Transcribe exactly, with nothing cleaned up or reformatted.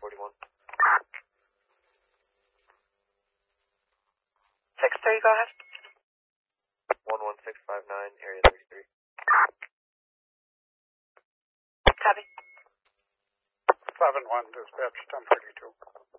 forty-one. six three, go ahead. one one six five nine, area thirty-three. Copy. seven one, dispatch ten thirty-two.